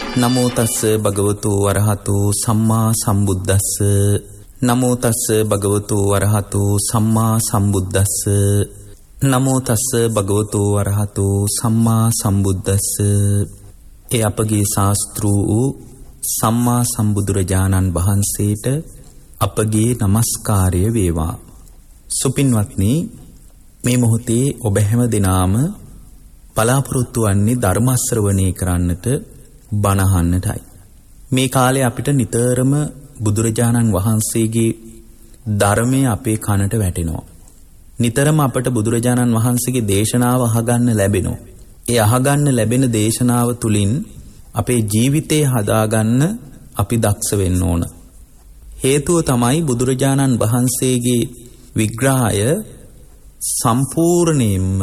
නමෝ තස්ස භගවතු වරහතු සම්මා සම්බුද්දස්ස. නමෝ තස්ස භගවතු වරහතු සම්මා සම්බුද්දස්ස. නමෝ තස්ස භගවතු වරහතු සම්මා සම්බුද්දස්ස. ඒ අපගේ ශාස්ත්‍රූ වූ සම්මා සම්බුදුරජාණන් වහන්සේට අපගේ নমස්කාරය වේවා. සුපින්වත්නි, මේ මොහොතේ ඔබ හැම දිනාම බලාපොරොත්තු වන්නේ ධර්ම ශ්‍රවණය කරන්නට, බණ අහන්නටයි. මේ කාලේ අපිට නිතරම බුදුරජාණන් වහන්සේගේ ධර්මය අපේ කනට වැටෙනවා. නිතරම අපට බුදුරජාණන් වහන්සේගේ දේශනාව අහගන්න ලැබෙනවා. ඒ අහගන්න ලැබෙන දේශනාව තුලින් අපේ ජීවිතේ හදාගන්න අපි දක්ෂ වෙන්න ඕන. හේතුව තමයි බුදුරජාණන් වහන්සේගේ විග්‍රහය සම්පූර්ණයෙන්ම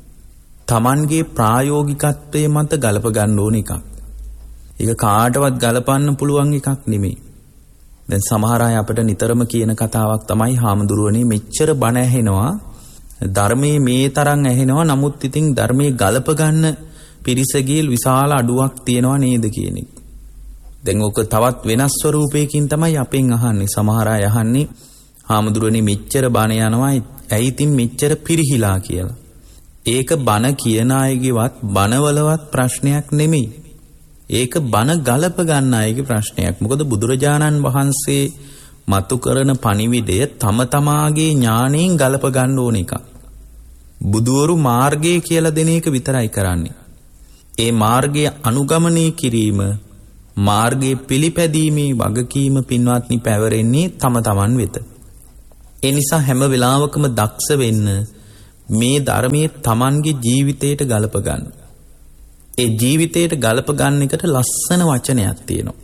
තමන්ගේ ප්‍රායෝගිකත්වයේ මත ගලප ගන්න ඕන එකක්. ඒක කාටවත් ගලපන්න පුළුවන් එකක් නෙමෙයි. දැන් සමහර අය අපිට නිතරම කියන කතාවක් තමයි, හාමුදුරුවනේ මෙච්චර බණ ඇහෙනවා, ධර්මයේ මේ තරම් ඇහෙනවා, නමුත් ඉතින් ධර්මයේ ගලප ගන්න පිරිසගේ විශාල අඩුවක් තියෙනවා නේද කියන එක. දැන් ඔක තවත් වෙනස් ස්වරූපයකින් තමයි අපෙන් අහන්නේ. සමහර අය අහන්නේ, හාමුදුරුවනේ මෙච්චර බණ යනවා, ඇයි ඉතින් මෙච්චර පිරිහිලා කියලා. ඒක බණ කියන අයගේවත් බණවලවත් ප්‍රශ්නයක් නෙමෙයි. ඒක බණ ගලප ගන්න අයගේ ප්‍රශ්නයක්. මොකද බුදුරජාණන් වහන්සේ මතු කරන පණිවිඩය තම තමාගේ ඥාණයෙන් ගලප ගන්න ඕන එකක්. බුදුවරු මාර්ගය කියලා දෙන එක විතරයි කරන්නේ. ඒ මාර්ගය අනුගමනය කිරීම, මාර්ගයේ පිළිපැදීමේ වගකීම පින්වත්නි පැවරෙන්නේ තම තමන් වෙත. ඒ නිසා හැම වෙලාවකම දක්ෂ වෙන්න මේ ධර්මයේ තමන්ගේ ජීවිතයට ගලප ගන්න. ඒ ජීවිතයට ගලප ගන්න එකට ලස්සන වචනයක් තියෙනවා.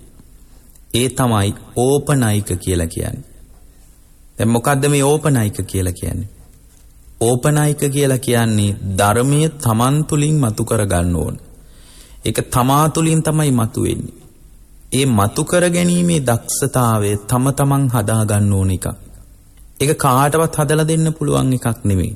ඒ තමයි ඕපනයික කියලා කියන්නේ. දැන් මොකද්ද මේ ඕපනයික කියලා කියන්නේ? ඕපනයික කියලා කියන්නේ ධර්මයේ තමන් තුලින් මතු කර ගන්න ඕන. ඒක තමා තුලින් තමයි මතුවෙන්නේ. ඒ මතු කර ගැනීමේ දක්ෂතාවය තම තමන් හදා ගන්න ඕන එකක්. ඒක කාටවත් හදලා දෙන්න පුළුවන් එකක් නෙමෙයි.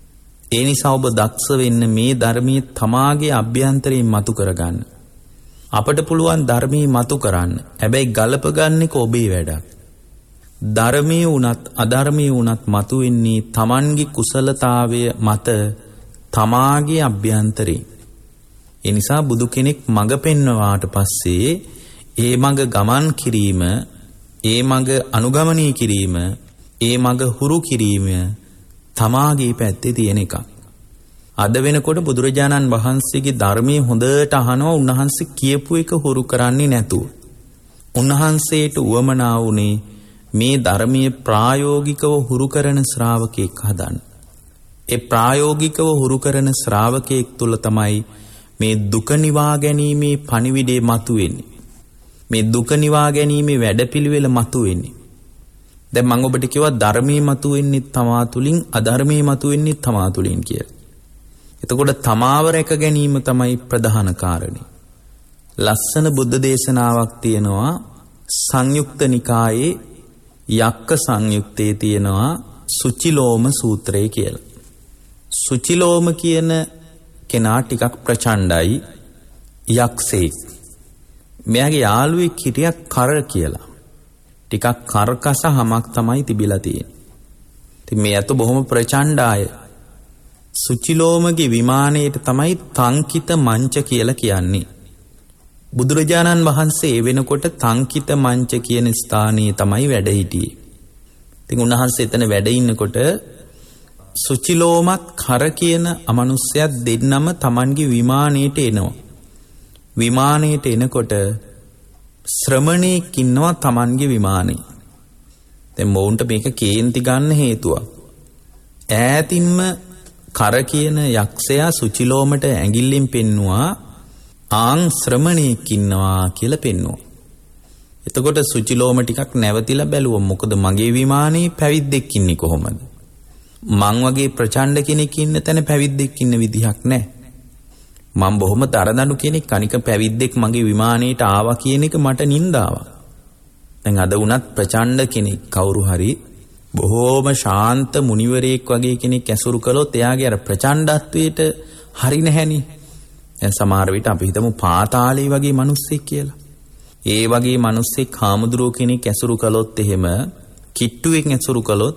ඒ නිසා ඔබ දක්ෂ වෙන්න මේ ධර්මයේ තමාගේ අභ්‍යන්තරයෙන් මතු කරගන්න. අපට පුළුවන් ධර්මයේ මතු කරන්න. හැබැයි ගලප ගන්න එක ඔබේ වැඩක්. ධර්මයේ වුණත් අධර්මයේ වුණත් මතු වෙන්නේ Tamanගේ කුසලතාවය මත, තමාගේ අභ්‍යන්තරයෙන්. ඒ නිසා බුදු කෙනෙක් මඟ පෙන්වවාට පස්සේ ඒ මඟ ගමන් කිරීම, ඒ මඟ අනුගමනය කිරීම, ඒ මඟ හුරු කිරීම තමාගේ පැත්තේ තියෙන එකක්. අද වෙනකොට බුදුරජාණන් වහන්සේගේ ධර්මයේ හොඳට අහනවා, උන්වහන්සේ කියපු එක හුරු කරන්නේ නැතුව. උන්වහන්සේට උවමනා වුණේ මේ ධර්මයේ ප්‍රායෝගිකව හුරු කරන ශ්‍රාවකෙක් හදන්න. ඒ ප්‍රායෝගිකව හුරු කරන ශ්‍රාවකෙක් තුල තමයි මේ දුක නිවා ගැනීමේ පණිවිඩය මතුවෙන්නේ. මේ දුක නිවා ගැනීමේ වැඩපිළිවෙල මතුවෙන්නේ. දැන් මම ඔබට කිව්වා ධර්මයේ මතුවෙන්නේ තමා තුලින්, අධර්මයේ මතුවෙන්නේ තමා තුලින් කියලා. එතකොට තමාව රැක ගැනීම තමයි ප්‍රධාන කාරණේ. ලස්සන බුද්ධ දේශනාවක් තියෙනවා සංයුක්ත නිකායේ යක්ක සංයුත්තේ තියෙනවා සුචිලෝම සූත්‍රය කියලා. සුචිලෝම කියන කෙනා ටිකක් ප්‍රචණ්ඩයි යක්ෂයෙක්. මෙයාගේ යාළුවෙක් හිටියා කර කියලා. ටිකක් කර්කස හමක් තමයි තිබිලා තියෙන්නේ. ඉතින් මේ අත බොහොම ප්‍රචණ්ඩාය. සුචිලෝමගේ විමානයට තමයි තංකිත මංච කියලා කියන්නේ. බුදුරජාණන් වහන්සේ වෙනකොට තංකිත මංච කියන ස්ථානයේ තමයි වැඩ හිටියේ. ඉතින් උන්වහන්සේ එතන වැඩ ඉන්නකොට සුචිලෝමත් කර කියන අමනුෂ්‍යයත් දෙන්නම Tamanගේ විමානයට එනවා. විමානයට එනකොට ශ්‍රමණෙක් ඉන්නවා Tamanගේ විමානේ. දැන් මොවුන්ට මේක කේන්ති ගන්න හේතුවක්. ඈතින්ම කර කියන යක්ෂයා සුචිලෝමට ඇඟිල්ලෙන් පෙන්නවා ආන් ශ්‍රමණෙක් ඉන්නවා කියලා පෙන්නවා. එතකොට සුචිලෝම ටිකක් නැවතිලා බැලුවා, මොකද මගේ විමානේ පැවිද්දෙක් ඉන්නේ කොහොමද? මං වගේ ප්‍රචණ්ඩ කෙනෙක් ඉන්න තැන පැවිද්දෙක් ඉන්න විදිහක් නැහැ. මම බොහොම තරදඬු කෙනෙක්, කණික පැවිද්දෙක් මගේ විමානයට ආවා කියන එක මට නින්දාවක්. දැන් අද වුණත් ප්‍රචණ්ඩ කෙනෙක් කවුරු හරි බොහොම ශාන්ත මුනිවරයෙක් වගේ කෙනෙක් ඇසුරු කළොත් එයාගේ අර ප්‍රචණ්ඩත්වයට හරි නැහැනේ. දැන් සමහර විට අපි හිතමු පාතාලේ වගේ මිනිස්සෙක් කියලා. ඒ වගේ මිනිස්සෙක් හාමුදුරුවෝ කෙනෙක් ඇසුරු කළොත් එහෙම කිට්ටුවෙක් ඇසුරු කළොත්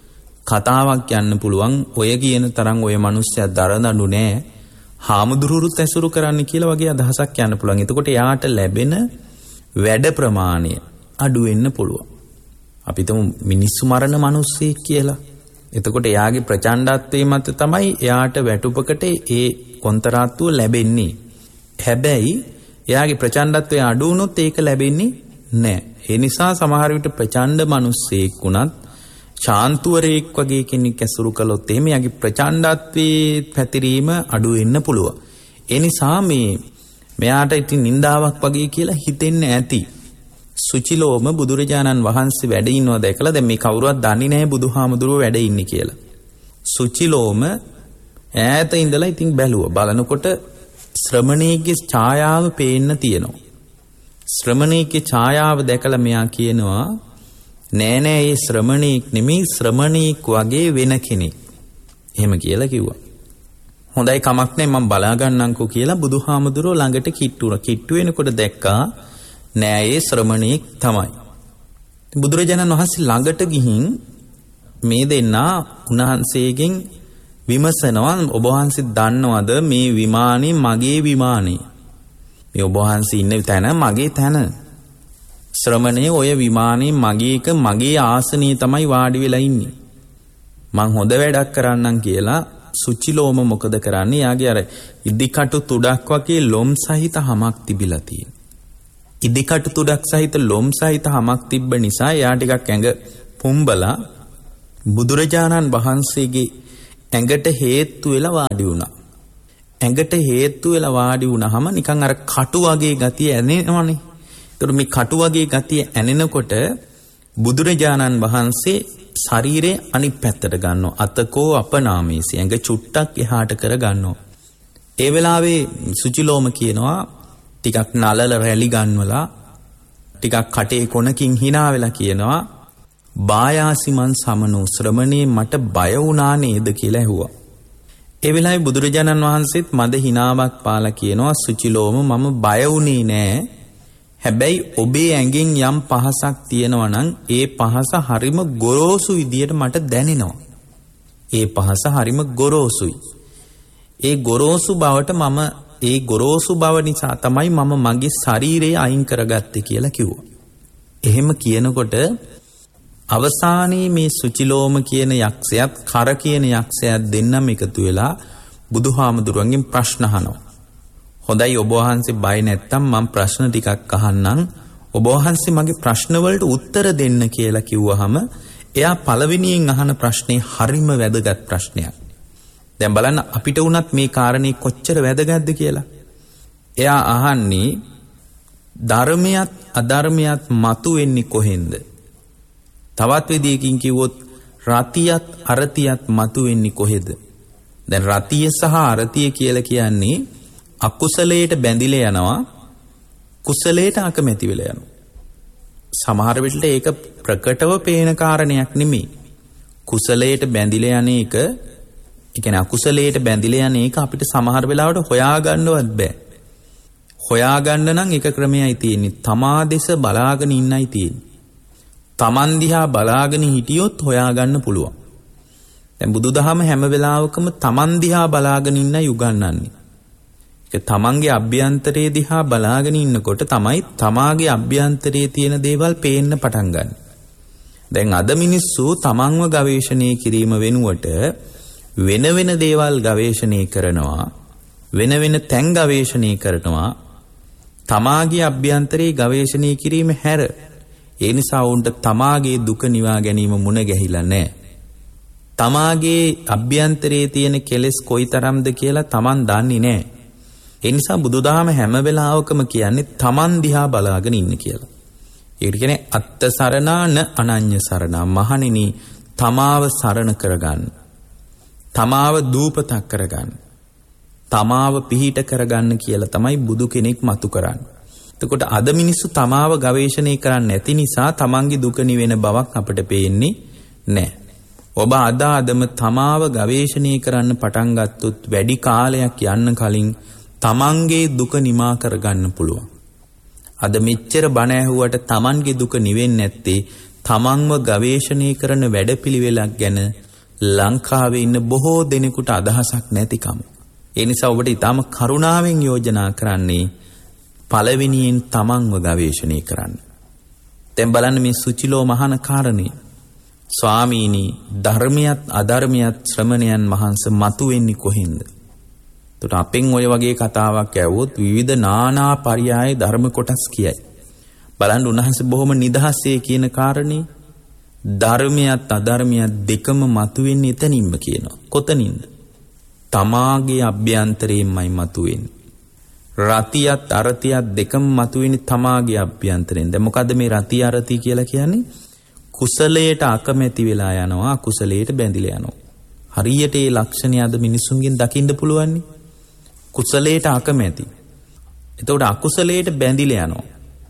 කතාවක් යන්න පුළුවන්. ඔය කියන තරම් ඔය මිනිස්සයා දරදඬු නෑ. හාමුදුරුවරුත් ඇසුරු කරන්න කියලා වගේ අදහසක් යන්න පුළුවන්. එතකොට යාට ලැබෙන වැඩ ප්‍රමාණය අඩු වෙන්න පුළුවන්. අපි හිතමු මිනිස්සු මරණ මිනිස්සෙක් කියලා. එතකොට එයාගේ ප්‍රචණ්ඩත්වයේ මත තමයි එයාට වැටුපකට ඒ කොන්තරාත්තුව ලැබෙන්නේ. හැබැයි එයාගේ ප්‍රචණ්ඩත්වය අඩු වුණොත් ඒක ලැබෙන්නේ නැහැ. ඒ නිසා සමහර විට ප්‍රචණ්ඩ මිනිස්සෙක් වුණත් ශාන්තුවරයෙක් වගේ කෙනෙක් ඇසුරු කළොත් එහෙම එයාගේ ප්‍රචණ්ඩත්වයේ පැතිරීම අඩු වෙන්න පුළුවන්. ඒ නිසා මෙයාට ඉතින් නින්දාවක් වගේ කියලා හිතෙන්න ඇති. සුචිලෝම බුදුරජාණන් වහන්සේ වැඩ ඉන්නවා දැකලා දැන් මේ කවුරුවත් දන්නේ නැහැ බුදුහාමුදුරුවෝ වැඩ ඉන්නේ කියලා. සුචිලෝම ඈත ඉඳලා ඉතින් බැලුවා. බලනකොට ශ්‍රමණේගේ ඡායාව පේන්න තියෙනවා. ශ්‍රමණේගේ ඡායාව දැකලා මෙයා කියනවා නෑ මේ ශ්‍රමණේක් නෙමෙයි ශ්‍රමණේක් වගේ වෙන කෙනෙක්. එහෙම කියලා කිව්වා. හොඳයි කමක් නැහැ මම බලා ගන්නම්කෝ කියලා බුදුහාමුදුරුවෝ ළඟට කිට්ටු වෙනකොට දැක්කා නෑ ඒ ශ්‍රමණේක් තමයි. බුදුරජාණන් වහන්සේ ළඟට ගිහින් මේ දෙන්නා උන්වහන්සේගෙන් විමසනවා ඔබ වහන්සේ දන්නවද මේ විමානේ මගේ විමානේ? මේ ඔබ වහන්සේ ඉන්න තැන මගේ තැන. ශ්‍රමණේ ඔය විමානේ මගේ ආසනයේ තමයි වාඩි වෙලා ඉන්නේ. මං හොඳ වැඩක් කරන්නම් කියලා සුචිලෝම මොකද කරන්නේ? යාගේ අර ඉදිකටු තුඩක් වගේ ලොම් සහිත හමක් තිබිලා තියෙන. ඉදිකටු තුඩක් සහිත ලොම් සහිත හමක් තිබ්බ නිසා යා ටිකක් ඇඟ පුම්බලා බුදුරජාණන් වහන්සේගේ ඇඟට හේතු වෙලා වාඩි වුණා. ඇඟට හේතු වෙලා වාඩි වුණාම නිකන් අර කටු වගේ ගතිය ඇනෙනවනේ. ඒතර මේ කටු වගේ ගතිය ඇනෙනකොට බුදුරජාණන් වහන්සේ ශරීරේ අනිත් පැත්තට ගන්නවා. අතකෝ අපනාමේසි ඇඟ චුට්ටක් එහාට කර ගන්නවා. ඒ වෙලාවේ සුචිලෝම කියනවා ටිකක් නලල රැලි ගන්නවලා ටිකක් කටේ කොනකින් hina වෙලා කියනවා බායාසිමන් සමනෝ ශ්‍රමණේ මට බය වුණා නේද කියලා ඇහුවා. ඒ වෙලාවේ බුදුරජාණන් වහන්සේත් මද hinaවක් පාලා කියනවා සුචිලෝම මම බය වුණේ නෑ. හැබැයි ඔබේ ඇඟෙන් යම් පහසක් තියෙනවා නම් ඒ පහස හරිම ගොරෝසු විදියට මට දැනෙනවා. ඒ පහස හරිම ගොරෝසුයි. ඒ ගොරෝසු බව නිසා තමයි මම මගේ ශරීරය අයින් කරගත්තේ කියලා කිව්වා. එහෙම කියනකොට අවසානයේ මේ සුචිලෝම කියන යක්ෂයාත් කර කියන යක්ෂයාත් දෙන්නම එකතු වෙලා බුදුහාමුදුරුවන්ගෙන් ප්‍රශ්න අහනවා. හොඳයි ඔබ වහන්සේ බය නැත්තම් මම ප්‍රශ්න ටිකක් අහන්නම්. ඔබ වහන්සේ මගේ ප්‍රශ්න වලට උත්තර දෙන්න කියලා කිව්වහම එයා පළවෙනියෙන් අහන ප්‍රශ්නේ හරිම වැදගත් ප්‍රශ්නයක්. දැන් බලන්න අපිට වුණත් මේ කාරණේ කොච්චර වැදගත්ද කියලා. එයා අහන්නේ ධර්මයත් අධර්මයත් මතු වෙන්නේ කොහෙන්ද? තවත් විදියකින් කිව්වොත් රතියත් අරතියත් මතු වෙන්නේ කොහෙද? දැන් රතිය සහ අරතිය කියලා කියන්නේ අකුසලයට බැඳිලා යනවා කුසලයට අකමැති වෙලා යනවා. සමහර විට ඒක ප්‍රකටව පේන කාරණයක් නෙමෙයි. කුසලයට බැඳිලා යන එක ඒ කියන්නේ අකුසලයට බැඳිලා යන එක අපිට සමහර වෙලාවට හොයාගන්නවත් බෑ. හොයාගන්න නම් එක ක්‍රමයයි තියෙන්නේ. තමා දෙස බලාගෙන ඉන්නයි තියෙන්නේ. තමන් දිහා බලාගෙන හිටියොත් හොයාගන්න පුළුවන්. දැන් බුදුදහම හැම වෙලාවකම තමන් දිහා බලාගෙන ඉන්නයි උගන්වන්නේ. ඒක තමන්ගේ අභ්‍යන්තරයේ දිහා බලාගෙන ඉන්නකොට තමයි තමාගේ අභ්‍යන්තරයේ තියෙන දේවල් පේන්න පටන් ගන්න. දැන් අද මිනිස්සු තමන්ව ගවේෂණය කිරීම වෙනුවට වෙන වෙන දේවල් ගවේෂණය කරනවා, වෙන වෙන තැන් ගවේෂණය කරනවා. තමාගේ අභ්‍යන්තරයේ ගවේෂණය කිරීම හැර ඒ නිසා උන්ට තමාගේ දුක නිවා ගැනීම මුණ ගැහිලා නැහැ. තමාගේ අභ්‍යන්තරයේ තියෙන කෙලෙස් කොයිතරම්ද කියලා තමන් දන්නේ නැහැ. ඒ නිසා බුදුදහම හැම වෙලාවකම කියන්නේ තමන් දිහා බලාගෙන ඉන්න කියලා. ඒකට කියන්නේ අත්ත සරණාන අනඤ්‍ය සරණා. මහණෙනි තමාව සරණ කරගන්න. තමාව දූපතක් කරගන්න. තමාව පිහිට කරගන්න කියලා තමයි බුදු කෙනෙක් මතු කරන්නේ. එතකොට අද මිනිස්සු තමාව ගවේෂණය කරන්නේ නැති නිසා තමන්ගේ දුක නිවෙන බවක් අපිට පේන්නේ නැහැ. ඔබ අදම තමාව ගවේෂණය කරන්න පටන් ගත්තොත් වැඩි කාලයක් යන්න කලින් තමන්ගේ දුක නිමා කරගන්න පුළුවන්. අද මෙච්චර බණ ඇහුවට තමන්ගේ දුක නිවෙන්නේ නැත්තේ තමන්ව ගවේෂණය කරන වැඩපිළිවෙලක් ගැන ලංකාවේ ඉන්න බොහෝ දෙනෙකුට අදහසක් නැතිකම. ඒ නිසා ඔබට ඊටම කරුණාවෙන් යෝජනා කරන්නේ පළවෙනියෙන් තමන්ව ගවේෂණය කරන්න. දැන් බලන්න මේ සුචිලෝ මහාන කාරණේ. ස්වාමීනි ධර්මියත් අධර්මියත් ශ්‍රමණයන් වහන්සේ මතුවෙන්නේ කොහෙන්ද? එතකොට අපෙන් ඔය වගේ කතාවක් ඇහුවොත් විවිධ නානා පරයය ධර්ම කොටස් කියයි. බලන්න උන්වහන්සේ බොහොම නිදහසේ කියන කාරණේ ධර්මයත් අධර්මයත් දෙකම මතුවෙන්නේ එතනින්ම කියනවා. කොතනින්ද? තමාගේ අභ්‍යන්තරයෙන්මයි මතුවෙන්නේ. රතියත් අරතියත් දෙකම මතුවෙන්නේ තමාගේ අභ්‍යන්තරයෙන්. දැන් මොකද්ද මේ රති අරති කියලා කියන්නේ? කුසලයට අකමැති වෙලා යනවා, අකුසලයට බැඳිලා යනවා. හරියට මේ ලක්ෂණය අද මිනිසුන්ගෙන් දකින්න පුළුවන්. කුසලයට අකමැති. එතකොට අකුසලයට බැඳිලා යනවා.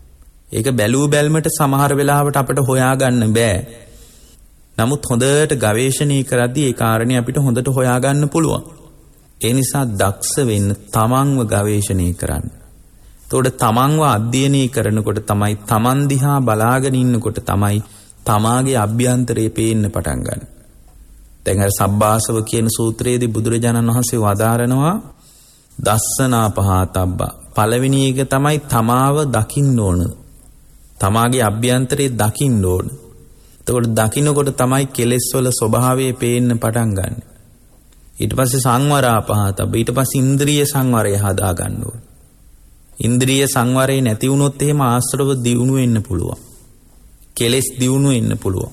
ඒක බැලූ බැල්මට සමහර වෙලාවට අපිට හොයාගන්න බෑ. නමුත් හොඳට ගවේෂණය කරද්දී ඒ කාරණේ අපිට හොඳට හොයාගන්න පුළුවන්. ඒ නිසා දක්ෂ වෙන්න තමන්ව ගවේෂණය කරන්න. එතකොට තමන්ව අධ්‍යයනය කරනකොට තමයි තමන් දිහා බලාගෙන ඉන්නකොට තමයි තමාගේ අභ්‍යන්තරේ පේන්න පටන් ගන්න. දැන් අර සබ්බාසව කියන සූත්‍රයේදී බුදුරජාණන් වහන්සේ වදාරනවා දස්සනා පහතබ්බා. පළවෙනි එක තමයි තමාව දකින්න ඕන. තමාගේ අභ්‍යන්තරේ දකින්න ඕන. එතකොට දකින්නකොට තමයි කෙලෙස් වල ස්වභාවය පේන්න පටන් ගන්න. ඊට පස්සේ සංවරා පහතබ්බා. ඊට පස්සේ ඉන්ද්‍රිය සංවරය හදා ගන්න ඕන. ඉන්ද්‍රිය සංවරය නැති වුණොත් එහෙම ආශ්‍රව දියුණු වෙන්න පුළුවන්. කෙලෙස් දියුණු වෙන්න පුළුවන්.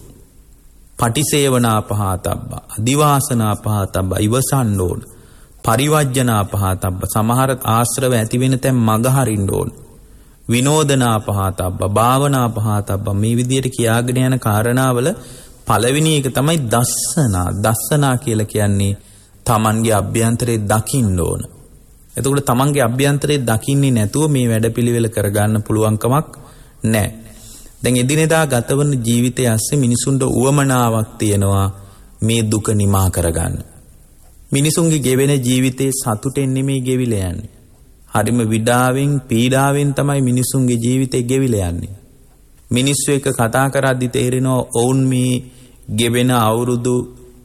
පටිසේවනා පහතබ්බා. අදිවාසනා පහතබ්බා. ඉවසන්න ඕන. පරිවර්ජනා පහතබ්බා. සමහර ආශ්‍රව ඇති වෙන තැන් මග හරින්න ඕන. විනෝදනා පහතබ්බා. භාවනා පහතබ්බා. මේ විදිහට කියාගෙන යන කාරණාවල පළවෙනි එක තමයි දස්සනා. දස්සනා කියලා කියන්නේ තමන්ගේ අභ්‍යන්තරේ දකින්න ඕන. එතකොට තමන්ගේ අභ්‍යන්තරේ දකින්නේ නැතුව මේ වැඩපිළිවෙල කරගන්න පුළුවන් කමක් නැහැ. දැන් එදිනෙදා ගතවන ජීවිතයේ ඇස්සේ මිනිසුන්ට උවමනාවක් තියෙනවා මේ දුක නිමා කරගන්න. මිනිසුන්ගේ ගෙවෙන ජීවිතේ සතුටෙන් නෙමෙයි ගෙවිලා යන්නේ. හරිම විඩාවෙන් පීඩාවෙන් තමයි මිනිසුන්ගේ ජීවිතේ ගෙවිලා යන්නේ. මිනිස්සු එක්ක කතා කරද්දි තේරෙනවා ඔවුන් මේ ගෙවෙන අවුරුදු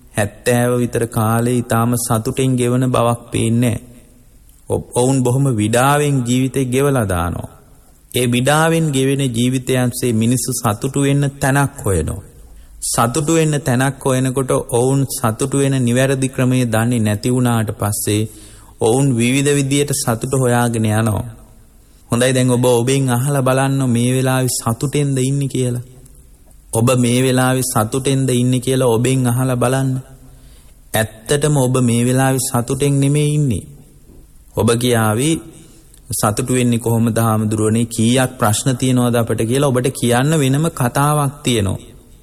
70 විතර කාලේ ඊටාම සතුටෙන් ගෙවන බවක් පේන්නේ නැහැ. ඔවුන් බොහොම විඩාවෙන් ජීවිතේ ගෙවලා දානවා. ඒ විඩාවෙන් ගෙවෙන ජීවිතයන්සේ මිනිස්සු සතුටු වෙන්න තැනක් හොයනවා. සතුටු වෙන්න තැනක් හොයනකොට ඔවුන් සතුටු වෙන නිවැරදි ක්‍රමය දන්නේ නැති වුණාට පස්සේ ඔවුන් විවිධ විදියට සතුට හොයාගෙන යනවා. හොඳයි දැන් ඔබෙන් අහලා බලන්න මේ වෙලාවේ සතුටෙන්ද ඉන්නේ කියලා. ඔබ මේ වෙලාවේ සතුටෙන්ද ඉන්නේ කියලා ඔබෙන් අහලා බලන්න. ඇත්තටම ඔබ මේ වෙලාවේ සතුටෙන් නෙමෙයි ඉන්නේ. ඔබ කියාවි සතුටු වෙන්නේ කොහොමද හාමුදුරුවනේ කීයක් ප්‍රශ්න තියෙනවද අපිට කියලා ඔබට කියන්න වෙනම කතාවක් තියෙනවා.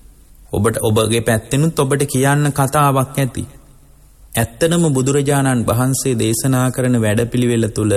ඔබගේ පැත්තෙනුත් ඔබට කියන්න කතාවක් ඇති. ඇත්තටම බුදුරජාණන් වහන්සේ දේශනා කරන වැඩපිළිවෙල තුල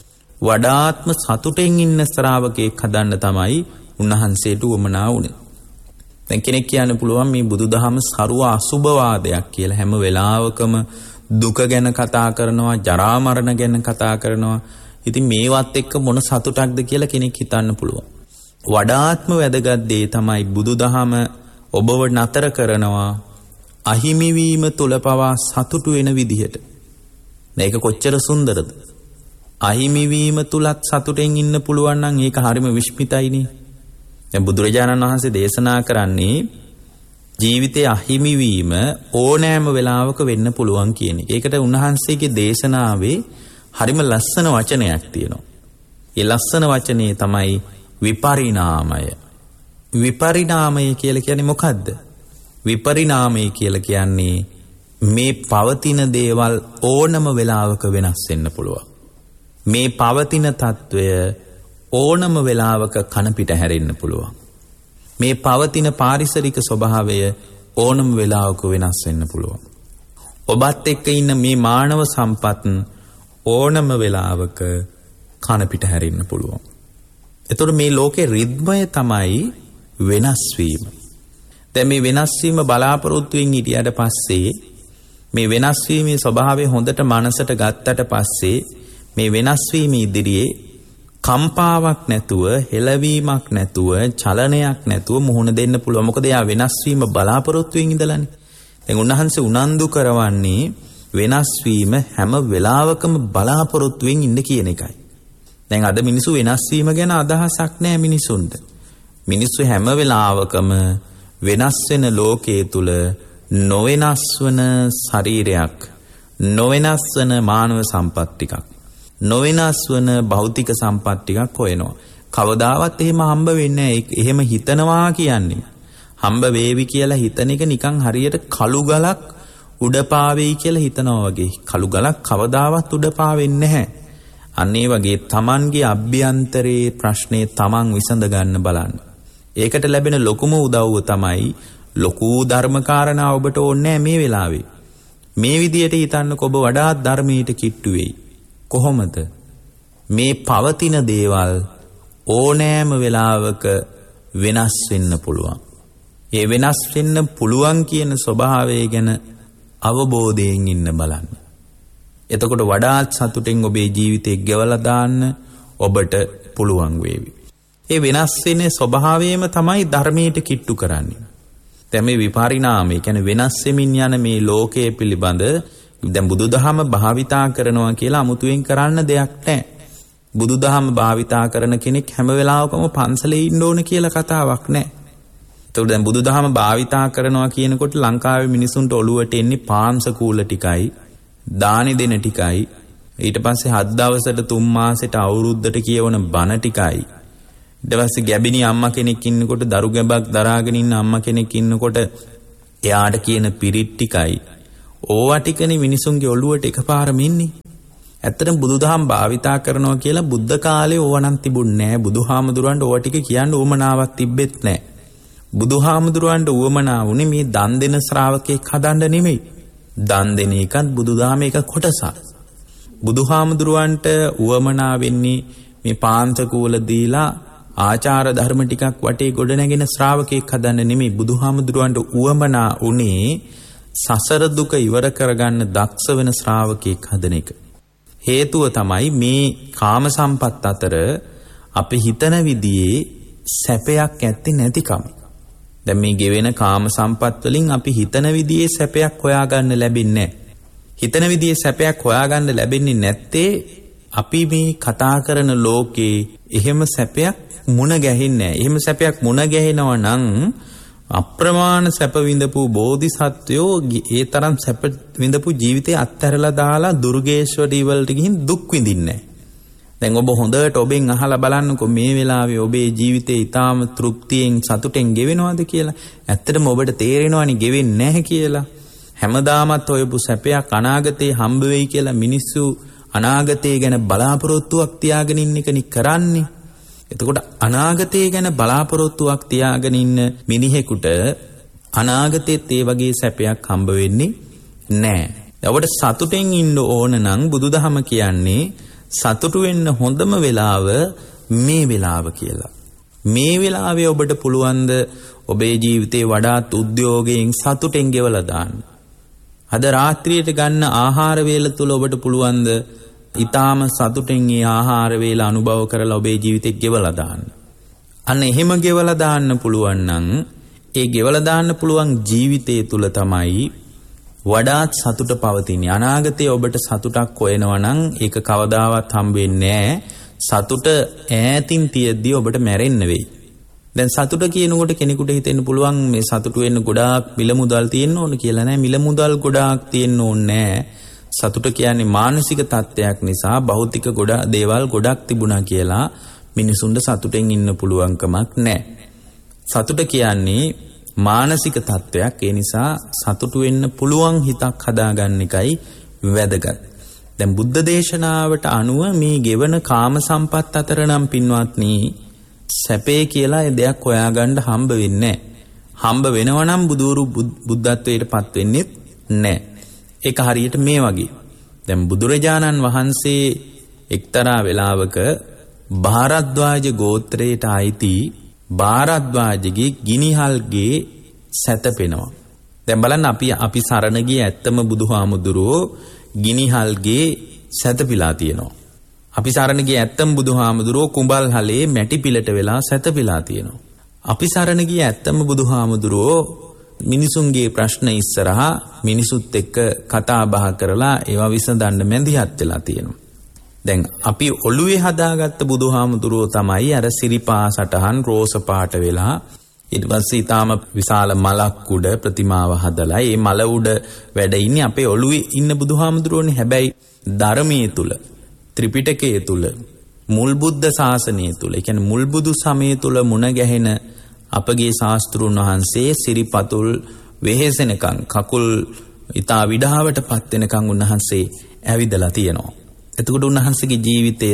වඩාත්ම සතුටෙන් ඉන්න ශ්‍රාවකෙක් හදන්න තමයි උන්වහන්සේට උවමනා වුණේ. දැන් කෙනෙක් කියන්න පුළුවන් මේ බුදුදහම සරුව අසුභවාදයක් කියලා. හැම වෙලාවකම දුක ගැන කතා කරනවා, ජරා මරණ ගැන කතා කරනවා. ඉතින් මේවත් එක්ක මොන සතුටක්ද කියලා කෙනෙක් හිතන්න පුළුවන්. වඩාත්ම වැදගත් දේ තමයි බුදුදහම ඔබව නතර කරනවා අහිමි වීම තුල පවා සතුටු වෙන විදිහට. මේක කොච්චර සුන්දරද? අහිමි වීම තුලත් සතුටෙන් ඉන්න පුළුවන් නම් ඒක හරිම විශ්මිතයිනේ. දැන් බුදුරජාණන් වහන්සේ දේශනා කරන්නේ ජීවිතයේ අහිමි වීම ඕනෑම වෙලාවක වෙන්න පුළුවන් කියන එක. ඒකට උන්වහන්සේගේ දේශනාවේ හරිම ලස්සන වචනයක් තියෙනවා. ඒ ලස්සන වචනේ තමයි විපරිණාමය. විපරිණාමය කියලා කියන්නේ මොකද්ද? විපරිණාමය කියලා කියන්නේ මේ පවතින දේවල් ඕනම වෙලාවක වෙනස් වෙන්න පුළුවන්. මේ පවතින తত্ত্বය ඕනම වෙලාවක කන පිට හැරෙන්න පුළුවන්. මේ පවතින පාරිසරික ස්වභාවය ඕනම වෙලාවක වෙනස් වෙන්න පුළුවන්. ඔබත් එක්ක ඉන්න මේ මානව සම්පත් ඕනම වෙලාවක කන පිට හැරෙන්න පුළුවන්. එතකොට මේ ලෝකේ රිද්මය තමයි වෙනස් වීම. දැන් මේ වෙනස් වීම බලාපොරොත්තු වෙමින් හිටියට පස්සේ මේ වෙනස් වීමේ ස්වභාවය හොඳට මනසට ගත්තට පස්සේ මේ වෙනස් වීම ඉදිරියේ කම්පාවක් නැතුව, හෙළවීමක් නැතුව, චලනයක් නැතුව මුහුණ දෙන්න පුළුවන්. මොකද එයා වෙනස් වීම බලාපොරොත්තුෙන් ඉඳලානේ. දැන් උන්වහන්සේ උනන්දු කරවන්නේ වෙනස් වීම හැම වෙලාවකම බලාපොරොත්තුෙන් ඉන්න කියන එකයි. දැන් අද මිනිස්සු වෙනස් වීම ගැන අදහසක් නැහැ මිනිසුන්ට. මිනිස්සු හැම වෙලාවකම වෙනස් වෙන ලෝකයේ තුල නොවෙනස් වන ශරීරයක්, නොවෙනස් වන මානව සම්පත් ටිකක්, නොවෙනස් වන භෞතික සම්පත් ටිකක් හොයනවා. කවදාවත් එහෙම හම්බ වෙන්නේ නැහැ. එහෙම හිතනවා කියන්නේ හම්බ වේවි කියලා හිතන එක නිකන් හරියට කළු ගලක් උඩ පාවෙයි කියලා හිතනවා වගේ. කළු ගලක් කවදාවත් උඩ පාවෙන්නේ නැහැ. අන්න ඒ වගේ Tamanගේ අභ්‍යන්තරයේ ප්‍රශ්නේ Taman විසඳ ගන්න බලන්න. ඒකට ලැබෙන ලොකුම උදව්ව තමයි ලොකු ධර්මකාරණා ඔබට ඕනේ මේ වෙලාවේ. මේ විදියට හිතන්නකො ඔබ වඩාත් ධර්මයට කිට්ටු වෙයි. කොහොමද? මේ පවතින දේවල් ඕනෑම වෙලාවක වෙනස් වෙන්න පුළුවන්. ඒ වෙනස් වෙන්න පුළුවන් කියන ස්වභාවය ගැන අවබෝධයෙන් ඉන්න බලන්න. එතකොට වඩාත් සතුටෙන් ඔබේ ජීවිතේ ගෙවලා දාන්න ඔබට පුළුවන් වේවි. ඒ වෙනස් වෙන ස්වභාවයම තමයි ධර්මයට කිට්ටු කරන්නේ. දැන් මේ විපරිණාමය කියන්නේ වෙනස් වෙමින් යන මේ ලෝකයේ පිළිබඳ දැන් බුදුදහම භාවිතා කරනවා කියලා අමුතුවෙන් කරන්න දෙයක් නැහැ. බුදුදහම භාවිතා කරන කෙනෙක් හැම වෙලාවකම පන්සලේ ඉන්න ඕන කියලා කතාවක් නැහැ. ඒතකොට දැන් බුදුදහම භාවිතා කරනවා කියනකොට ලංකාවේ මිනිසුන්ට ඔළුවට එන්නේ පාංශ කූල ටිකයි, දානි දෙන ටිකයි, ඊට පස්සේ 7 දවසට 3 මාසෙට අවුරුද්දට කියවන බණ ටිකයි. ඊට පස්සේ ගැබිනි අම්මා කෙනෙක් ඉන්නකොට, දරු ගැබක් දරාගෙන ඉන්න අම්මා කෙනෙක් ඉන්නකොට එයාට කියන පිරිත් ටිකයි. ඕවා ටිකනේ මිනිසුන්ගේ ඔළුවට එකපාරම ඉන්නේ. ඇත්තටම බුදුදහම භාවිතා කරනවා කියලා බුද්ධ කාලේ ඕවා නම් තිබුණේ නැහැ. බුදුහාමුදුරන්ට ඕවා ටික කියන්න උවමනාවක් තිබෙත් නැහැ. බුදුහාමුදුරන්ට උවමනා වුණේ මේ දන් දෙන ශ්‍රාවකෙක් හදන්න නෙමෙයි. දන් දෙන එකත් බුදුදහමේ එක කොටසක්. බුදුහාමුදුරන්ට උවමනා වෙන්නේ මේ පාන්තකූල දීලා ආචාර ධර්ම ටිකක් වටේ ගොඩනැගෙන ශ්‍රාවකෙක් හදන්න නෙමෙයි. බුදුහාමුදුරන්ට උවමනා උනේ සසර දුක ඉවර කරගන්න දක්ෂ වෙන ශ්‍රාවකෙක් හදන එක. හේතුව තමයි මේ කාම සම්පත් අතර අපි හිතන විදිහේ සැපයක් ඇත්තේ නැතිකම. දැන් මේ ගෙවෙන කාම සම්පත් වලින් අපි හිතන විදිහේ සැපයක් හොයාගන්න ලැබෙන්නේ නැහැ. හිතන විදිහේ සැපයක් හොයාගන්න ලැබෙන්නේ නැත්තේ අපි මේ කතා කරන ලෝකේ එහෙම සැපයක් මුණ ගැහෙන්නේ නැහැ. එහෙම සැපයක් මුණ ගැහෙනවා නම් අප්‍රමාණ සැප විඳපු බෝධිසත්වයෝ ඒ තරම් සැප විඳපු ජීවිතේ අත්හැරලා දාලා දුර්ගේශ්වරී වලට ගිහින් දුක් විඳින්නේ නැහැ. දැන් ඔබ හොඳට ඔබෙන් අහලා බලන්නකෝ මේ වෙලාවේ ඔබේ ජීවිතේ ඊටාම තෘප්තියෙන් සතුටෙන් ගෙවෙනවද කියලා. ඇත්තටම ඔබට තේරෙනවනේ ගෙවෙන්නේ නැහැ කියලා. හැමදාමත් ඔයපු සැපයක් අනාගතේ හම්බ වෙයි කියලා මිනිස්සු අනාගතේ ගැන බලාපොරොත්තුවක් තියාගෙන ඉන්න එකනේ කරන්නේ. එතකොට අනාගතය ගැන බලාපොරොත්තුවක් තියාගෙන ඉන්න මිනිහෙකුට අනාගතෙත් ඒ වගේ සැපයක් හම්බ වෙන්නේ නැහැ. ඔබට සතුටෙන් ඉන්න ඕන නම් බුදුදහම කියන්නේ සතුටු වෙන්න හොඳම වෙලාව මේ වෙලාව කියලා. මේ වෙලාවේ ඔබට පුළුවන් ද ඔබේ ජීවිතේ වඩාත් උද්‍යෝගයෙන් සතුටෙන් ගෙවලා දාන්න. අද රාත්‍රියට ගන්න ආහාර වේල තුල ඔබට පුළුවන් ද ඊටාම සතුටෙන් මේ ආහාර වේල අනුභව කරලා ඔබේ ජීවිතේ ගෙවලා දාන්න. අන්න එහෙම ගෙවලා දාන්න පුළුවන් නම් ඒ ගෙවලා දාන්න පුළුවන් ජීවිතය තුල තමයි වඩාත් සතුට පවතින්නේ. අනාගතයේ ඔබට සතුටක් හොයනවා නම් ඒක කවදාවත් හම්බ වෙන්නේ නැහැ. සතුට ඈතින් තියද්දී ඔබට මැරෙන්න වෙයි. දැන් සතුට කියනකොට කෙනෙකුට හිතෙන්න පුළුවන් මේ සතුට වෙන්න ගොඩාක් මිල මුදල් තියෙන්න ඕන කියලා. නෑ, මිල මුදල් ගොඩාක් තියෙන්න ඕනේ නෑ. සතුට කියන්නේ මානසික තත්ත්වයක් නිසා භෞතික දේවල් ගොඩක් තිබුණා කියලා මිනිසුන්ට සතුටෙන් ඉන්න පුළුවන්කමක් නැහැ. සතුට කියන්නේ මානසික තත්ත්වයක්. ඒ නිසා සතුටු වෙන්න පුළුවන් හිතක් හදාගන්න එකයි වැදගත්. දැන් බුද්ධ දේශනාවට අනුව මේ ගෙවන කාම සම්පත් අතර නම් පින්වත්නි සැපේ කියලා ඒ දෙයක් හොයාගන්න හම්බ වෙන්නේ නැහැ. හම්බ වෙනවා නම් බුදුරු බුද්ධත්වයට පත් වෙන්නේ නැහැ. ඒක හරියට මේ වගේ. දැන් බුදුරජාණන් වහන්සේ එක්තරා වෙලාවක භාරද්වාජ ගෝත්‍රයට අයිති භාරද්වාජගේ ගිනිහල්ගේ සැතපෙනවා. දැන් බලන්න අපි සරණ ගිය ඇත්තම බුදුහාමුදුරුවෝ ගිනිහල්ගේ සැතපීලා තියෙනවා. අපි සරණ ගිය ඇත්තම බුදුහාමුදුරුවෝ කුඹල්හලේ මැටි පිලට වෙලා සැතපීලා තියෙනවා. අපි සරණ ගිය ඇත්තම බුදුහාමුදුරුවෝ මිනිසුන්ගේ ප්‍රශ්න ඉස්සරහා මිනිසුත් එක්ක කතා බහ කරලා ඒවා විසඳන්න මැදිහත් වෙලා තියෙනවා. දැන් අපි ඔළුවේ හදාගත්ත බුදුහාමුදුරුවෝ තමයි අර සිරිපා සටහන් රෝස පාට වෙලා ඊට පස්සේ ඊටාම විශාල මලක් උඩ ප්‍රතිමාව හදලා ඒ මල උඩ වැඩ ඉන්නේ අපේ ඔළුවේ ඉන්න බුදුහාමුදුරුවෝනේ. හැබැයි ධර්මයේ තුල ත්‍රිපිටකයේ තුල මුල් බුද්ධ ශාසනය තුල, ඒ කියන්නේ මුල් බුදු සමය තුල මුණ ගැහෙන අපගේ ශාස්ත්‍රුන් වහන්සේ සිරිපතුල් වෙහෙසෙනකන් කකුල් ඊතා විඩාවටපත් වෙනකන් උන්වහන්සේ ඇවිදලා තියෙනවා. එතකොට උන්වහන්සේගේ ජීවිතය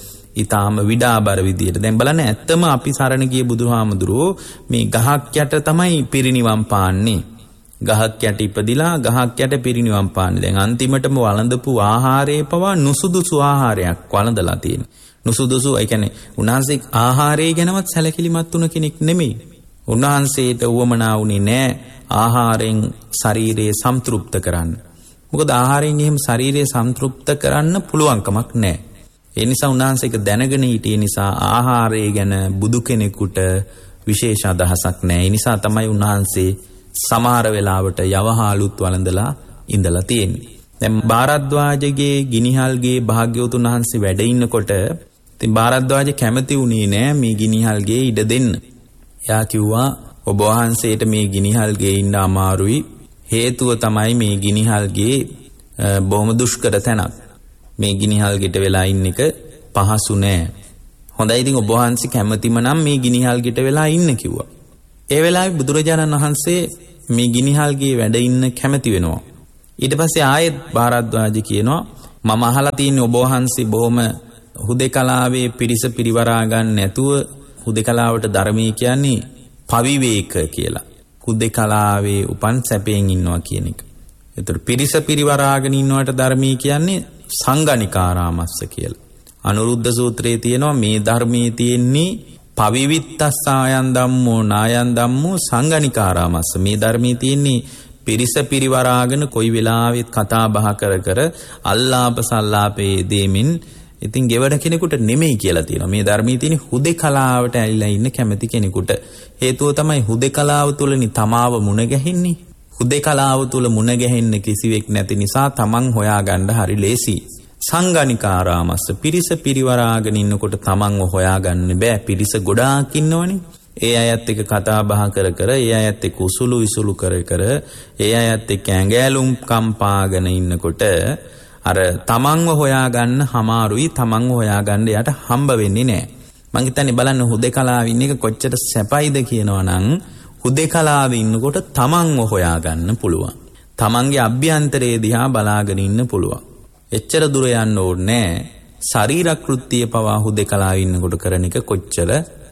ඊටාම විඩාබර විදියට දැන් බලන්න ඇත්තම අපි සරණ ගිය බුදුහාමුදුරුවෝ මේ ගහක් යට තමයි පිරිනිවන් පාන්නේ. ගහක් යට ඉපදිලා ගහක් යට පිරිනිවන් පාන්නේ. දැන් අන්තිමටම වළඳපු ආහාරයේ පවා නුසුදුසු ආහාරයක් වළඳලා තියෙනවා. නුසුදුසු ඒ කියන්නේ උන්වහන්සේ ආහාරය ගැනවත් සැලකිලිමත් වුණ කෙනෙක් නෙමෙයි. උන්වහන්සේට උවමනා වුණේ නැහැ ආහාරයෙන් ශරීරය සම්තෘප්ත කරන්න. මොකද ආහාරයෙන් එහෙම ශරීරය සම්තෘප්ත කරන්න පුළුවන්කමක් නැහැ. ඒ නිසා උන්වහන්සේක දැනගෙන හිටිය නිසා ආහාරය ගැන බුදු කෙනෙකුට විශේෂ අදහසක් නැහැ. ඒ නිසා තමයි උන්වහන්සේ සමහර වෙලාවට යවහාලුත් වළඳලා ඉඳලා තියෙන්නේ. දැන් භාරද්වාජගේ ගිනිහල්ගේ භාග්‍යවතුන් වහන්සේ වැඩ ඉන්නකොට ඉතින් භාරද්වාජ කැමති වුණේ නෑ මේ ගිනිහල්ගේ ඉඩ දෙන්න. එයා කිව්වා ඔබ වහන්සේට මේ ගිනිහල්ගේ ඉන්න අමාරුයි. හේතුව තමයි මේ ගිනිහල්ගේ බොහොම දුෂ්කර තැනක්. මේ ගිනිහල්ගෙට වෙලා ඉන්න එක පහසු නෑ. හොඳයි ඉතින් ඔබ වහන්සේ කැමතිම නම් මේ ගිනිහල්ගෙට වෙලා ඉන්න කිව්වා. ඒ වෙලාවේ බුදුරජාණන් වහන්සේ මේ ගිනිහල්ගේ වැඩ ඉන්න කැමති වෙනවා. ඊට පස්සේ ආයෙත් භාරද්වාජ කියනවා මම අහලා තියෙන්නේ ඔබ වහන්සේ බොහොම හුදේකලාවේ පිරිස පිරිවරා ගන්න නැතුව හුදේකලාවට ධර්මයේ කියන්නේ පවිවේක කියලා. හුදේකලාවේ උපන් සැපයෙන් ඉන්නවා කියන එක. ඒතර පිරිස පිරිවරාගෙන ඉන්නවට ධර්මයේ කියන්නේ සංගණිකාරාමස්ස කියලා. අනුරුද්ධ සූත්‍රයේ තියෙනවා මේ ධර්මයේ තියෙන්නේ පවිවිත්තස්සායන් ධම්මෝ නායන් ධම්මෝ සංගණිකාරාමස්ස. මේ ධර්මයේ තියෙන්නේ පිරිස පිරිවරාගෙන කොයි වෙලාවෙත් කතා බහ කර කර අල්ලාප සල්ලාපේ දෙමින් ඉතින් ගෙවඩ කෙනෙකුට නෙමෙයි කියලා තියෙනවා. මේ ධර්මයේ තියෙන හුදේකලාවට ඇලිලා ඉන්න කැමති කෙනෙකුට. හේතුව තමයි හුදේකලාව තුලනි තමාව මුණ ගැහෙන්නේ. හුදේකලාව තුල මුණ ගැහෙන්න කිසිවෙක් නැති නිසා තමන් හොයාගන්න හරි ලේසි. සංගණිකාරාමස්ස පිරිස පිරිවරාගෙන ඉන්නකොට තමන්ව හොයාගන්න බෑ. පිරිස ගොඩාක් ඉන්නවනේ. ඒ අයත් එක්ක කතා බහ කර කර ඒ අයත් එක්ක උසුළු විසුළු කර කර ඒ අයත් එක්ක ඇඟෑලුම් කම්පාගෙන ඉන්නකොට අර තමන්ව හොයාගන්න හමාරුයි. තමන්ව හොයාගන්න යට හම්බ වෙන්නේ නැහැ. මං හිතන්නේ බලන්න හුදේකලාවේ ඉන්න එක කොච්චර සැපයිද කියනවා නම් හුදේකලාවේ ඉන්නකොට තමන්ව හොයාගන්න පුළුවන්. තමන්ගේ අභ්‍යන්තරයේ දිහා බලාගෙන ඉන්න පුළුවන්. එච්චර දුර යන්න ඕනේ නැහැ. ශරීරකෘත්‍ය පවා හුදේකලාවේ ඉන්නකොට කරන එක කොච්චර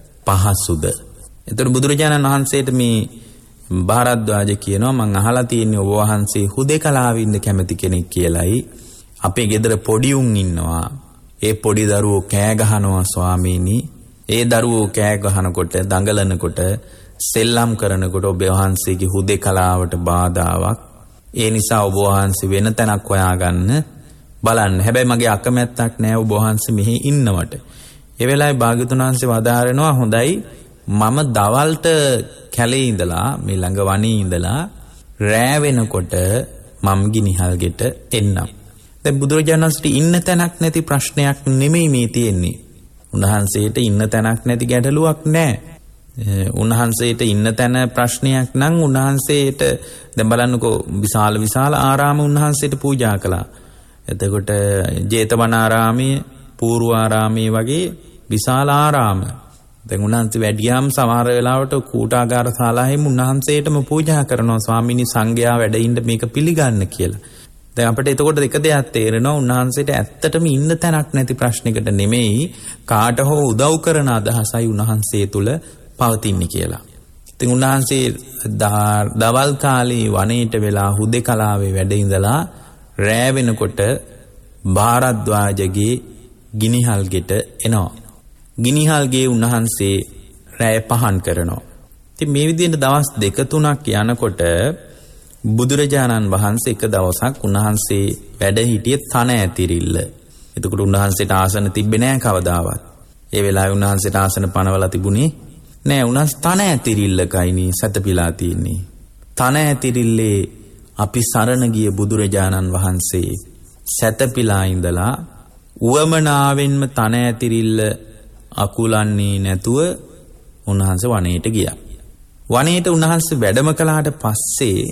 පහසුද. එතකොට බුදුරජාණන් වහන්සේට මේ භාරද්වාජ කියනවා මං අහලා තියෙන්නේ ඔබ වහන්සේ හුදේකලාවේ ඉන්න කැමති කෙනෙක් කියලායි. අපේ ගෙදර පොඩි උන් ඉන්නවා. ඒ පොඩි දරුවෝ කෑ ගහනවා ස්වාමීනි. ඒ දරුවෝ කෑ ගහනකොට දඟලනකොට සෙල්ලම් කරනකොට ඔබ වහන්සේගේ හුදේකලාවට බාධාවක්. ඒ නිසා ඔබ වහන්සේ වෙන තැනක් හොයාගන්න බලන්න. හැබැයි මගේ අකමැත්තක් නෑ ඔබ වහන්සේ මෙහි ඉන්නවට. ඒ වෙලාවේ භාග්‍යවතුන් වහන්සේ වදාරනවා හොඳයි මම දවල්ට කැලේ ඉඳලා මේ ළඟ වනේ ඉඳලා රෑ වෙනකොට මම ගිනිහල්ගෙට එන්නම්. දැන් බුදුරජාණන් වහන්සේට ඉන්න තැනක් නැති ප්‍රශ්නයක් නෙමෙයි මේ තියෙන්නේ. උන්වහන්සේට ඉන්න තැනක් නැති ගැටලුවක් නැහැ. උන්වහන්සේට ඉන්න තැන ප්‍රශ්නයක් නම් උන්වහන්සේට දැන් බලන්නකෝ විශාල ආරාම උන්වහන්සේට පූජා කළා. එතකොට ජේතවනාරාමයේ පූර්වාරාමයේ වගේ විශාල ආරාම. දැන් උන්වහන්සේ වැඩියාම සමහර වෙලාවට කූටාගාර ශාලාවෙම උන්වහන්සේටම පූජා කරනවා ස්වාමීනි සංඝයා වැඩ ඉන්න මේක පිළිගන්න කියලා. දැන් අපිට එතකොට එක දෙයක් තේරෙනවා උන්වහන්සේට ඇත්තටම ඉන්න තැනක් නැති ප්‍රශ්නයකට නෙමෙයි කාට හෝ උදව් කරන අදහසයි උන්වහන්සේ තුල පවතින්නේ කියලා. ඉතින් උන්වහන්සේ දවල් කාලේ වනයේට වෙලා හුදේකලාවේ වැඩ ඉඳලා රෑ වෙනකොට භාරද්වාජගේ ගිනිහල්ගෙට එනවා. ගිනිහල්ගේ උන්වහන්සේ රෑ පහන් කරනවා. ඉතින් මේ විදිහට දවස් 2-3ක් යනකොට බුදුරජාණන් වහන්සේ එක දවසක් උන්වහන්සේ වැඩ හිටියේ තන ඇතිරිල්ල. එතකොට උන්වහන්සේට ආසන තිබ්බේ නැහැ කවදාවත්. ඒ වෙලාවේ උන්වහන්සේට ආසන පනවලා තිබුණේ නෑ. උන්වහන්සේ තන ඇතිරිල්ලකයිනේ සැතපීලා තියෙන්නේ. තන ඇතිරිල්ලේ අපි සරණ ගිය බුදුරජාණන් වහන්සේ සැතපීලා ඉඳලා උවමනාවෙන්ම තන ඇතිරිල්ල අකුලන්නේ නැතුව උන්වහන්සේ වනයේට ගියා. වනයේට උන්වහන්සේ වැඩම කළාට පස්සේ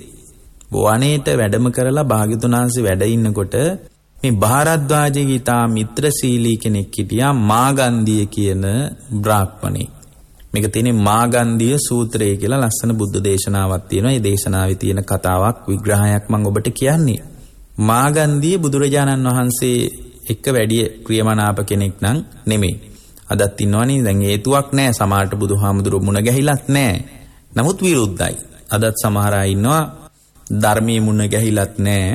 වනයේට වැඩම කරලා භාග්‍යවතුන් වහන්සේ වැඩ ඉන්නකොට මේ භාරද්වාජගේ තා මිත්‍රශීලී කෙනෙක් හිටියා මාගන්ධිය කියන බ්‍රාහ්මණෙක්. මේක තියෙන්නේ මාගන්ධිය සූත්‍රය කියලා ලස්සන බුද්ධ දේශනාවක් තියෙනවා. ඒ දේශනාවේ තියෙන කතාවක් විග්‍රහයක් මම ඔබට කියන්නේ. මාගන්ධිය බුදුරජාණන් වහන්සේ එක්ක වැඩි ප්‍රියමනාප කෙනෙක් නම් නෙමෙයි. අදත් ඉන්නවනේ දැන් හේතුවක් නැහැ. සමහරට බුදුහාමුදුරුවෝ මුණ ගැහිලත් නැහැ. නමුත් විරුද්ධයි. අදත් සමහර අය ඉන්නවා ධර්මයේ මුණ ගැහිලත් නැහැ.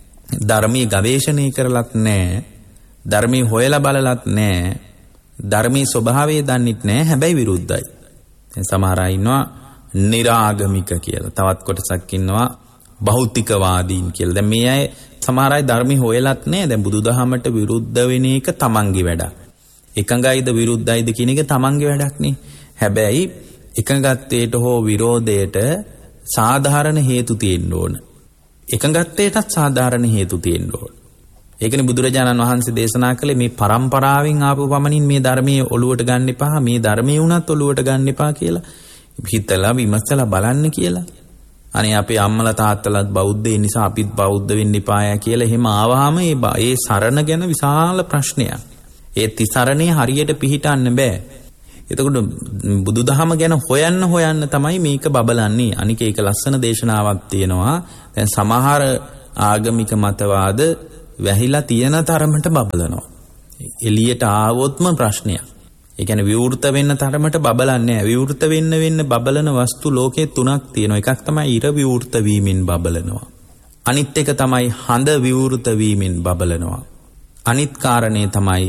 ධර්මයේ ගවේෂණය කරලත් නැහැ. ධර්මයේ හොයලා බලලත් නැහැ. ධර්මයේ ස්වභාවය දන්නෙත් නැහැ. හැබැයි විරුද්ධයි. දැන් සමහර අය ඉන්නවා නිරාගමික කියලා. තවත් කොටසක් ඉන්නවා භෞතිකවාදීන් කියලා. දැන් මේ අය සමහර අය ධර්මයේ හොයලත් නැහැ. දැන් බුදුදහමට විරුද්ධ වෙන එක තමන්ගේ වැඩක්. එකඟයිද විරුද්ධයිද කියන එක තමන්ගේ වැඩක් නේ. හැබැයි එකඟත්වයට හෝ විරෝධයට සාධාරණ හේතු තියෙන්න ඕන. එකඟත්වයටත් සාධාරණ හේතු තියෙන්න ඕන. ඒකනේ බුදුරජාණන් වහන්සේ දේශනා කළේ මේ පරම්පරාවෙන් ආපු පමණින් මේ ධර්මයේ ඔළුවට ගන්න එපා. මේ ධර්මයේ උනත් ඔළුවට ගන්න එපා කියලා. හිතලා විමසලා බලන්න කියලා. අනේ අපේ අම්මලා තාත්තලාත් බෞද්ධ ඒ නිසා අපිත් බෞද්ධ වෙන්න එපාය කියලා එහෙම ආවහම ඒ සරණ ගැන විශාල ප්‍රශ්නයක්. ඒ තිසරණේ හරියට පිහිටන්න බෑ. එතකොට බුදුදහම ගැන හොයන්න තමයි මේක බබලන්නේ. අනික ඒක ලස්සන දේශනාවක් තියෙනවා. දැන් සමහර ආගමික මතවාද වැහිලා තියෙන තරමට බබලනවා. එළියට ආවොත්ම ප්‍රශ්නයක්. ඒ කියන්නේ විවෘත වෙන්න තරමට බබලන්නේ නැහැ. විවෘත වෙන්න බබලන වස්තු ලෝකේ තුනක් තියෙනවා. එකක් තමයි ඉර විවෘත වීමෙන් බබලනවා. අනිත් එක තමයි හඳ විවෘත වීමෙන් බබලනවා. අනිත් කාරණේ තමයි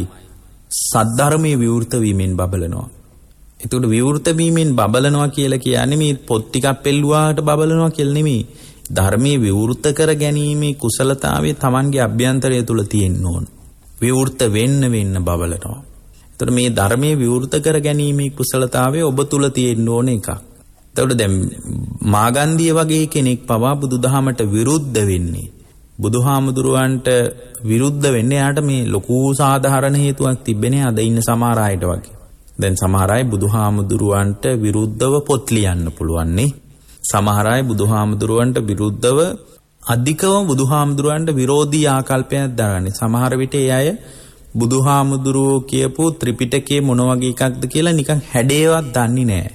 සද්ධර්මයේ විවෘත වීමෙන් බබලනවා. එතකොට විවෘත වීමෙන් බබලනවා කියලා කියන්නේ මේ පොත් ටිකක් පෙළුවාට බබලනවා කියලා නෙමෙයි. ධර්මයේ විවෘත කර ගැනීමේ කුසලතාවය Tamanගේ අභ්‍යන්තරය තුල තියෙන්න ඕන. විවෘත වෙන්න බබලනවා. එතකොට මේ ධර්මයේ විවෘත කර ගැනීමේ කුසලතාවය ඔබ තුල තියෙන්න ඕන එකක්. එතකොට දැන් මාගන්ධිය වගේ කෙනෙක් පවා බුදුදහමට විරුද්ධ වෙන්නේ. බුදුහාමුදුරුවන්ට විරුද්ධ වෙන්නේ යාට මේ ලොකු සාධාරණ හේතුවක් තිබෙන්නේ අද ඉන්න සමහර අයට වගේ. දැන් සමහර අය බුදුහාමුදුරුවන්ට විරුද්ධව පොත් ලියන්න පුළුවන් නේ. සමහර අය බුදුහාමුදුරුවන්ට විරුද්ධව අධිකව බුදුහාමුදුරුවන්ට විරෝධී ආකල්පයක් දරන්නේ. සමහර විට ඒ අය බුදුහාමුදුරුවෝ කියපු ත්‍රිපිටකයේ මොන වගේ එකක්ද කියලා නිකන් හැඩේවත් දන්නේ නැහැ.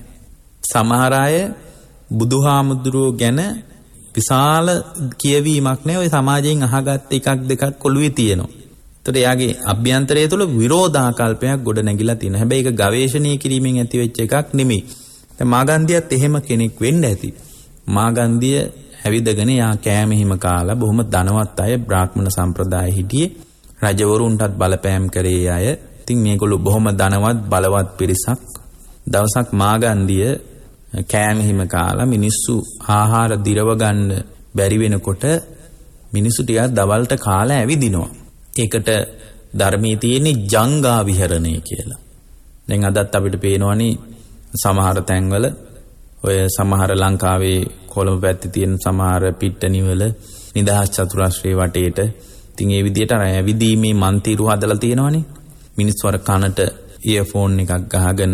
සමහර අය බුදුහාමුදුරුවෝ ගැන විශාල කියවීමක් නැහැ. ඔය සමාජයෙන් අහගත්ත එකක් දෙකක් කොළුවේ තියෙනවා. ඒතර එයාගේ අභ්‍යන්තරය තුළ විරෝධාකල්පයක් ගොඩ නැගිලා තියෙනවා. හැබැයි ඒක ගවේෂණය කිරීමෙන් ඇති වෙච්ච එකක් නෙමෙයි. දැන් මාගන්ධියත් එහෙම කෙනෙක් වෙන්න ඇති. මාගන්ධිය ඇවිදගෙන යා කෑම හිම කාලා බොහොම ධනවත් අය බ්‍රාහ්මණ සම්ප්‍රදායේ හිටියේ. රජවරුන්ටත් බලපෑම් කරේ අය. ඉතින් මේගොල්ලෝ බොහොම ධනවත් බලවත් පිරිසක්. දවසක් මාගන්ධිය කෑම හිම කාලා මිනිස්සු ආහාර දිරව ගන්න බැරි වෙනකොට මිනිස්සු ටිකක් දවල්ට කාලා ඇවිදිනවා. ඒකට ධර්මයේ තියෙන්නේ ජංගා විහරණය කියලා. දැන් අදත් අපිට පේනවනේ සමහර තැන්වල ඔය සමහර ලංකාවේ කොළඹ පැත්තේ තියෙන සමහර පිට්ටනිවල නිදහස් චතුරස්‍රයේ වටේට ඉතින් ඒ විදිහට අර ඇවිදීමේ මන්තිරු හදලා තියෙනවනේ. මිනිස්සු අර කනට ඉයර්ෆෝන් එකක් ගහගෙන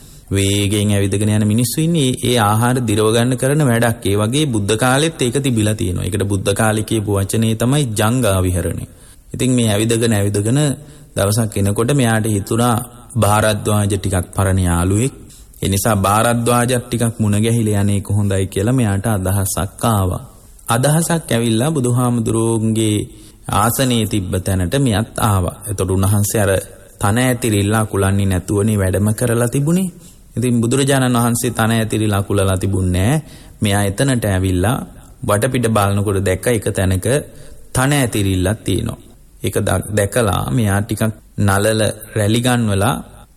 වේගෙන් ඇවිදගෙන යන මිනිස්සු ඉන්නේ ඒ ආහාර දිරව ගන්න කරන වැඩක්. ඒ වගේ බුද්ධ කාලෙත් ඒක තිබිලා තියෙනවා. ඒකට බුද්ධ කාලේ කියපු වචනේ තමයි ජංගා විහරණය. ඉතින් මේ ඇවිදගෙන දවසක් එනකොට මෙයාට හිතුණා භාරද්වාජ ටිකක් පරණ යාළුවෙක්. ඒ නිසා භාරද්වාජත් ටිකක් මුණ ගැහිලා යන්නේ කොහොඳයි කියලා මෙයාට අදහසක් ආවා. අදහසක් ඇවිල්ලා බුදුහාමුදුරුවන්ගේ ආසනයේ තිබ්බ තැනට මෙයත් ආවා. එතකොට උන්වහන්සේ අර තන ඇතිරිලා කුලන්නේ නැතුවනේ වැඩම කරලා තිබුණේ. ඉතින් බුදුරජාණන් වහන්සේ තන ඇතිරිලා කුලලා තිබුණේ නැහැ. මෙයා එතනට ඇවිල්ලා වටපිට බලනකොට දැක්ක එක තැනක තන ඇතිරිල්ලක් තියෙනවා. ඒක දැකලා මෙයා ටිකක් නලල රැලි ගන්නවලා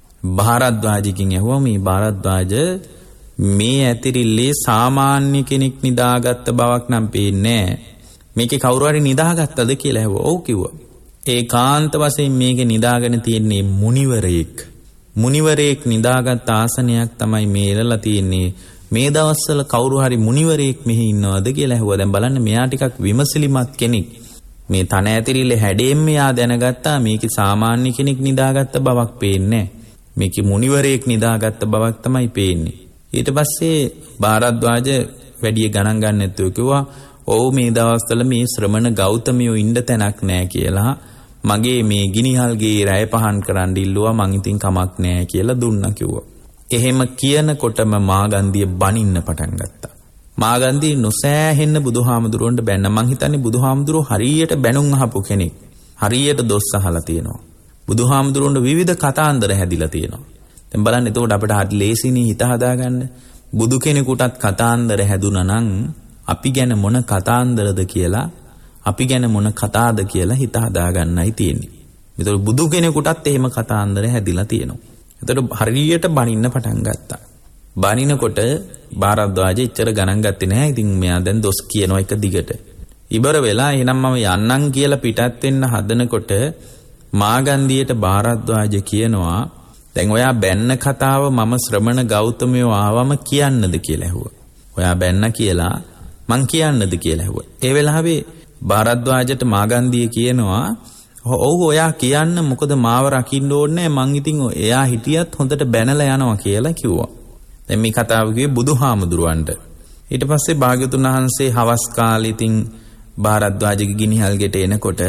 භාරද්වාජකින් ඇහුවා මේ භාරද්වාජ මේ ඇතිරිල්ලේ සාමාන්‍ය කෙනෙක් නිදාගත්ත බවක් නම් පේන්නේ නැහැ. මේකේ කවුරු හරි නිදාගත්තද කියලා ඇහුවා. ඔව් කිව්වා. ඒකාන්ත වශයෙන් මේකේ නිදාගෙන තියෙන්නේ මුනිවරයෙක්. මුනිවරයෙක් නිදාගත් ආසනයක් තමයි මේ ඉරලා තියෙන්නේ. මේ දවස්වල කවුරු හරි මුනිවරයෙක් මෙහි ඉන්නවද කියලා ඇහුවා. දැන් බලන්න මෙයා ටිකක් විමසිලිමත් කෙනෙක්. මේ තන ඇතිරිල්ල හැඩයෙන් මෙයා දැනගත්තා මේකේ සාමාන්‍ය කෙනෙක් නිදාගත්ත බවක් පේන්නේ නැහැ. මේකේ මුනිවරයෙක් නිදාගත්ත බවක් තමයි පේන්නේ. ඊට පස්සේ භාරද්වාජ වැඩි ගණන් ගන්න නැතුව කිව්වා ඔව් මේ දවස්වල මේ ශ්‍රමණ ගෞතමියෝ ඉන්න තැනක් නැහැ කියලා මගේ මේ ගිනිහල්ගේ රැය පහන් කරන්න ඉල්ලුවා මං ඉතින් කමක් නැහැ කියලා දුන්නා කිව්වා. එහෙම කියනකොටම මාගන්ධිය බනින්න පටන් ගත්තා. මාගන්ධිය නොසෑහෙන්න බුදුහාමුදුරුවන්ට බැන්න. මං හිතන්නේ බුදුහාමුදුරුවෝ හරියට බැනුම් අහපු කෙනෙක්. හරියට දොස් අහලා තියෙනවා. බුදුහාමුදුරුවන්ට විවිධ කතාන්දර හැදිලා තියෙනවා. දැන් බලන්න එතකොට අපිට හරි ලේසිනේ හිත හදාගන්න. බුදු කෙනෙකුටත් කතාන්දර හැදුනා නම් අපි ගැන මොන කතාන්දරද කියලා අපි ගැන මොන කතාද කියලා හිත හදාගන්නයි තියෙන්නේ. ඒතකොට බුදු කෙනෙකුටත් එහෙම කතාන්දර හැදිලා තියෙනවා. ඒතකොට හරියට බනින්න පටන් ගත්තා. බනිනකොට භාරද්වාජ ඉච්චර ගණන් ගත්තේ නැහැ. ඉතින් මෙයා දැන් දොස් කියනවා එක දිගට. ඉබර වෙලා එහෙනම් මම යන්නම් කියලා පිටත් වෙන්න හදනකොට මාගන්ධියට භාරද්වාජ කියනවා දැන් ඔයා බැන්න කතාව මම ශ්‍රමණ ගෞතමයෝ ආවම කියන්නද කියලා ඇහුවා. ඔයා බැන්න කියලා මං කියන්නද කියලා ඇහුවා. ඒ වෙලාවේ භාරද්වාජට මාගන්ධිය කියනවා ඔව් ඔයා කියන්න මොකද මාව රකින්න ඕනේ මං ඉතින් එයා හිටියත් හොඳට බැනලා යනවා කියලා කිව්වා. දැන් මේ කතාව කිව්වේ බුදුහාමුදුරුවන්ට. ඊට පස්සේ භාග්‍යවතුන් වහන්සේ හවස් කාලේ ඉතින් භාරද්වාජගේ ගිනිහල්ගෙට එනකොට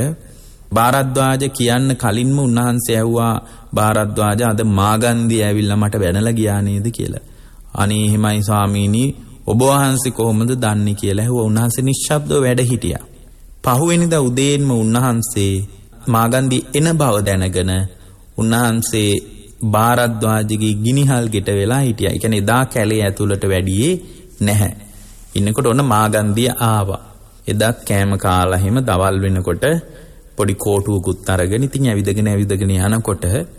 භාරද්වාජ කියන්න කලින්ම උන්වහන්සේ ඇහුවා භාරද්වාජ අද මාගන්ධිය ඇවිල්ලා මට බැනලා ගියා නේද කියලා. අනේ එහෙමයි ස්වාමීනි ඔබ වහන්සේ කොහොමද දන්නේ කියලා ඇහුවා. උන්වහන්සේ නිශ්ශබ්දව වැඩ හිටියා. පහුවෙනිදා උදේන්ම උන්වහන්සේ මාගන්ධිය එන බව දැනගෙන උන්වහන්සේ භාරද්වාජගේ ගිනිහල් ගෙට වෙලා හිටියා. ඒ කියන්නේ එදා කැලේ ඇතුළට වැඩියේ නැහැ. ඉන්නකොට ඔන්න මාගන්ධිය ආවා. එදා කෑම කාලා හැම දවල් වෙනකොට පොඩි කෝටුවකුත් අරගෙන ඉතින් ඇවිදගෙන යනකොට